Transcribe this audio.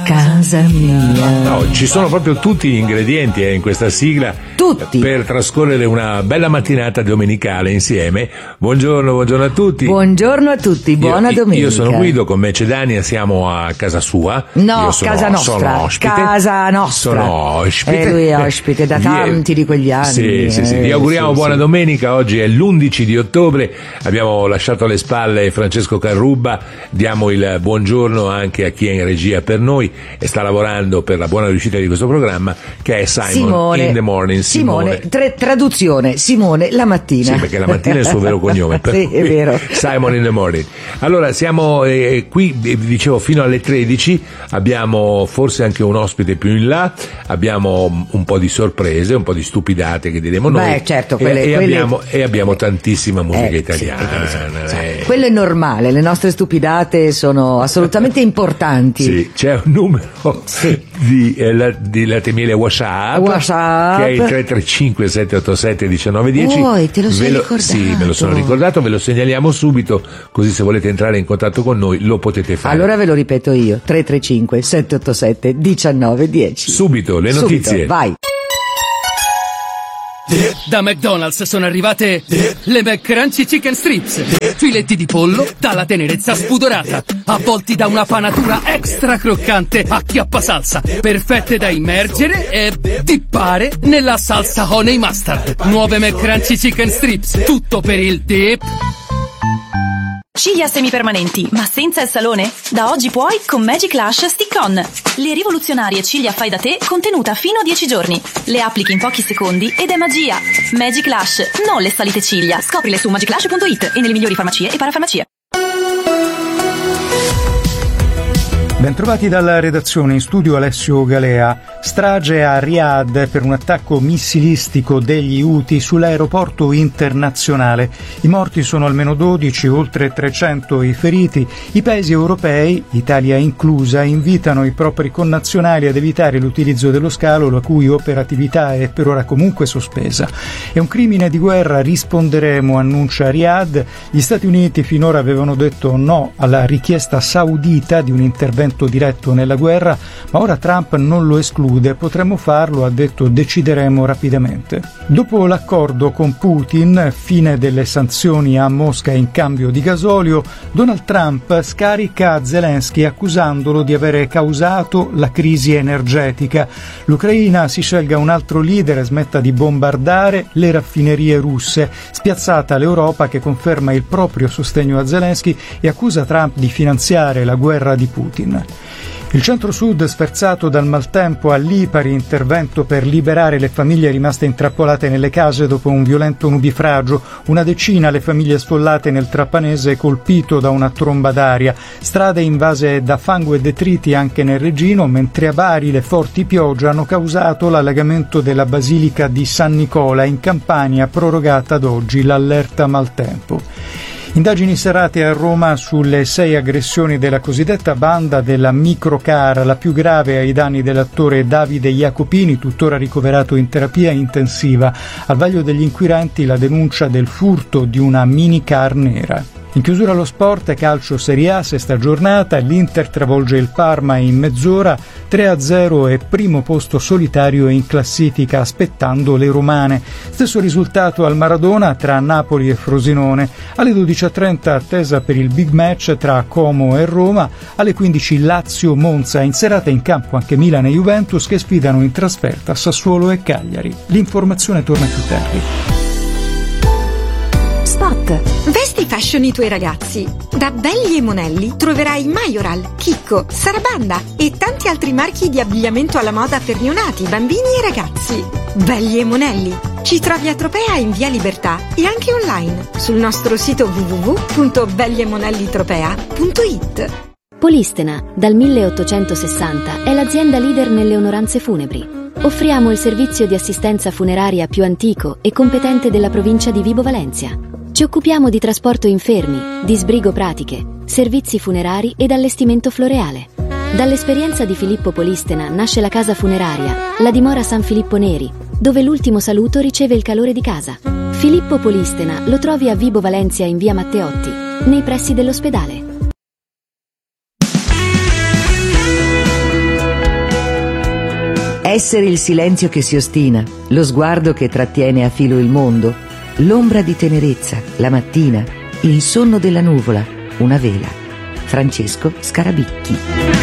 casa mia. No, ci sono proprio tutti gli ingredienti in questa sigla. Tutti. Per trascorrere una bella mattinata domenicale insieme. Buongiorno a tutti. Buongiorno a tutti, buona domenica. Io sono Guido, con me c'è Dania, siamo a casa sua. No, io sono, casa nostra. Sono ospite. Casa nostra. Sono ospite. Lui è ospite da tanti di quegli anni. Sì. Vi auguriamo buona domenica. Oggi è l'11 di ottobre. Abbiamo lasciato alle spalle Francesco Carrubba. Diamo il buongiorno anche a chi è in regia per noi e sta lavorando per la buona riuscita di questo programma, che è Simone in the Morning. Simone, traduzione, Simone la mattina. Sì, perché la mattina è il suo vero cognome. Sì, è vero. Simon in the Morning. Allora, siamo qui, vi dicevo, fino alle 13. Abbiamo forse anche un ospite più in là. Abbiamo un po' di sorprese, un po' di stupidate che diremo noi. Beh, certo, abbiamo tantissima musica italiana. Sì, quello è normale, le nostre stupidate sono assolutamente importanti. Sì, c'è un numero di Latte Miele WhatsApp, che è il 335 787 1910. Te lo sei ricordato? Sì, me lo sono ricordato, ve lo segnaliamo subito, così se volete entrare in contatto con noi lo potete fare. Allora ve lo ripeto io, 335 787 1910. Subito, le notizie. Vai. Da McDonald's sono arrivate le McCrunchy Chicken Strips, filetti di pollo dalla tenerezza spudorata, avvolti da una panatura extra croccante a chiappasalsa, perfette da immergere e dippare nella salsa honey mustard. Nuove McCrunchy Chicken Strips, tutto per il dip. Ciglia semipermanenti, ma senza il salone? Da oggi puoi con Magic Lash Stick-On. Le rivoluzionarie ciglia fai da te contenuta fino a 10 giorni. Le applichi in pochi secondi ed è magia. Magic Lash, non le salite ciglia. Scoprile su magiclash.it e nelle migliori farmacie e parafarmacie. Bentrovati dalla redazione, in studio Alessio Galea. Strage a Riyadh per un attacco missilistico degli Houthi sull'aeroporto internazionale. I morti sono almeno 12, oltre 300 i feriti. I paesi europei, Italia inclusa, invitano i propri connazionali ad evitare l'utilizzo dello scalo, la cui operatività è per ora comunque sospesa. È un crimine di guerra, risponderemo, annuncia Riyadh. Gli Stati Uniti finora avevano detto no alla richiesta saudita di un intervento diretto nella guerra, ma ora Trump non lo esclude. Potremmo farlo, ha detto, decideremo rapidamente. Dopo l'accordo con Putin, fine delle sanzioni a Mosca in cambio di gasolio, Donald Trump scarica Zelensky accusandolo di avere causato la crisi energetica. L'Ucraina si scelga un altro leader e smetta di bombardare le raffinerie russe. Spiazzata l'Europa, che conferma il proprio sostegno a Zelensky e accusa Trump di finanziare la guerra di Putin. Il centro-sud sferzato dal maltempo a Lipari, intervento per liberare le famiglie rimaste intrappolate nelle case dopo un violento nubifragio. Una decina le famiglie sfollate nel Trapanese colpito da una tromba d'aria. Strade invase da fango e detriti anche nel Regino, mentre a Bari le forti piogge hanno causato l'allagamento della Basilica di San Nicola. In Campania prorogata ad oggi l'allerta maltempo. Indagini serrate a Roma sulle 6 aggressioni della cosiddetta banda della microcar, la più grave ai danni dell'attore Davide Jacopini, tuttora ricoverato in terapia intensiva. Al vaglio degli inquirenti la denuncia del furto di una minicar nera. In chiusura lo sport, calcio Serie A, sesta giornata, l'Inter travolge il Parma in mezz'ora, 3-0 e primo posto solitario in classifica aspettando le romane. Stesso risultato al Maradona tra Napoli e Frosinone. Alle 12.30 attesa per il big match tra Como e Roma, alle 15 Lazio-Monza, in serata in campo anche Milan e Juventus che sfidano in trasferta Sassuolo e Cagliari. L'informazione torna più tardi. Spot. Vesti fashion i tuoi ragazzi. Da Belli e Monelli troverai Majoral, Chicco, Sarabanda e tanti altri marchi di abbigliamento alla moda per neonati, bambini e ragazzi. Belli e Monelli. Ci trovi a Tropea in via Libertà e anche online sul nostro sito www.belliemonellitropea.it. Polistena, dal 1860, è l'azienda leader nelle onoranze funebri. Offriamo il servizio di assistenza funeraria più antico e competente della provincia di Vibo Valentia. Ci occupiamo di trasporto infermi, di sbrigo pratiche, servizi funerari ed allestimento floreale. Dall'esperienza di Filippo Polistena nasce la casa funeraria, la dimora San Filippo Neri, dove l'ultimo saluto riceve il calore di casa. Filippo Polistena lo trovi a Vibo Valentia in via Matteotti, nei pressi dell'ospedale. Essere il silenzio che si ostina, lo sguardo che trattiene a filo il mondo, l'ombra di tenerezza, la mattina, il sonno della nuvola, una vela. Francesco Scarabicchi.